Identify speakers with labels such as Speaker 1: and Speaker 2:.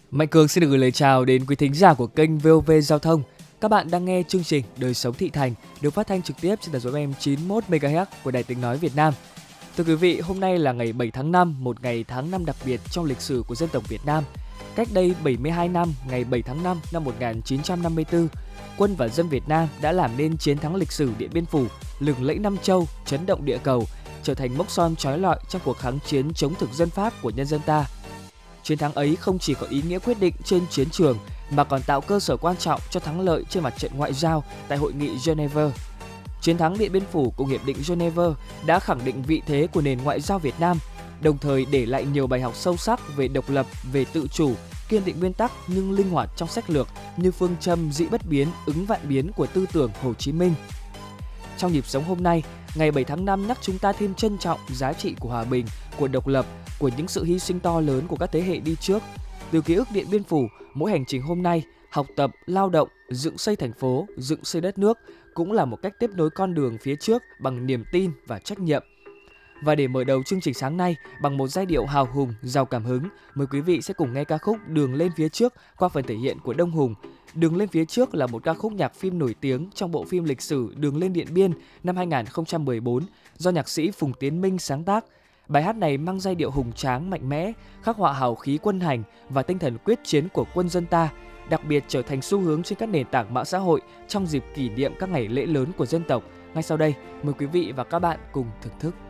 Speaker 1: Mạnh Cường xin được gửi lời chào đến quý thính giả của kênh VOV Giao thông. Các bạn đang nghe chương trình Đời sống thị thành được phát thanh trực tiếp trên tần số FM 91 MHz của Đài Tiếng nói Việt Nam. Thưa quý vị, hôm nay là ngày 7 tháng 5, một ngày tháng năm đặc biệt trong lịch sử của dân tộc Việt Nam. Cách đây 72 năm, ngày 7 tháng 5 năm 1954, quân và dân Việt Nam đã làm nên chiến thắng lịch sử Điện Biên Phủ, lừng lẫy Nam Châu, chấn động địa cầu, trở thành mốc son chói lọi trong cuộc kháng chiến chống thực dân Pháp của nhân dân ta. Chiến thắng ấy không chỉ có ý nghĩa quyết định trên chiến trường mà còn tạo cơ sở quan trọng cho thắng lợi trên mặt trận ngoại giao tại Hội nghị Geneva. Chiến thắng Điện Biên Phủ cùng Hiệp định Geneva đã khẳng định vị thế của nền ngoại giao Việt Nam, đồng thời để lại nhiều bài học sâu sắc về độc lập, về tự chủ, kiên định nguyên tắc nhưng linh hoạt trong sách lược như phương châm dĩ bất biến, ứng vạn biến của tư tưởng Hồ Chí Minh. Trong nhịp sống hôm nay, ngày 7 tháng 5 nhắc chúng ta thêm trân trọng giá trị của hòa bình, của độc lập, của những sự hy sinh to lớn của các thế hệ đi trước. Từ ký ức Điện Biên Phủ, mỗi hành trình hôm nay, học tập, lao động, dựng xây thành phố, dựng xây đất nước cũng là một cách tiếp nối con đường phía trước bằng niềm tin và trách nhiệm. Và để mở đầu chương trình sáng nay bằng một giai điệu hào hùng, giàu cảm hứng, mời quý vị sẽ cùng nghe ca khúc Đường lên phía trước qua phần thể hiện của Đông Hùng. Đường lên phía trước là một ca khúc nhạc phim nổi tiếng trong bộ phim lịch sử Đường lên Điện Biên năm 2014 do nhạc sĩ Phùng Tiến Minh sáng tác. Bài hát này mang giai điệu hùng tráng mạnh mẽ, khắc họa hào khí quân hành và tinh thần quyết chiến của quân dân ta, đặc biệt trở thành xu hướng trên các nền tảng mạng xã hội trong dịp kỷ niệm các ngày lễ lớn của dân tộc. Ngay sau đây, mời quý vị và các bạn cùng thưởng thức.